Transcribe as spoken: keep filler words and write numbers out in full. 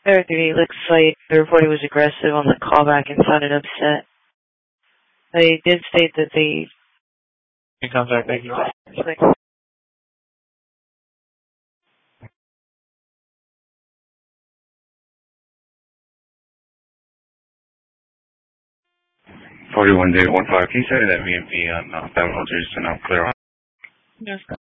Eric, it looks like the reporter was aggressive on the callback and sounded upset. They did state that they... In contact, thank you. forty-one David one five, can you say that V M P on uh, Battle Just and I'm clear on? Yes.